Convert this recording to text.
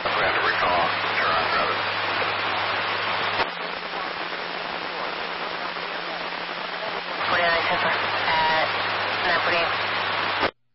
We have to recall. Turn on, brother. 49 Temper at Napoli.